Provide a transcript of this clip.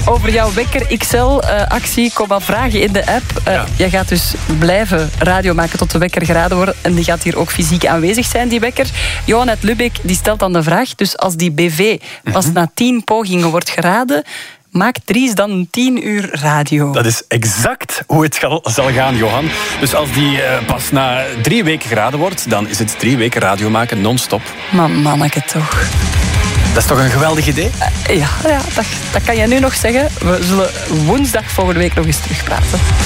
over jouw Wekker XL-actie. Kom maar vragen in de app. Jij gaat dus blijven radio maken tot de wekker geraden wordt. En die gaat hier ook fysiek aanwezig zijn, die wekker. Johan uit Lübeck die stelt dan de vraag. Dus als die BV pas na 10 pogingen wordt geraden, maakt Dries dan 10 uur radio? Dat is exact hoe het zal gaan, Johan. Dus als die pas na 3 weken geraden wordt, dan is het 3 weken radio maken non-stop. Maar manneke toch. Dat is toch een geweldig idee? Ja, dat kan je nu nog zeggen. We zullen woensdag volgende week nog eens terugpraten.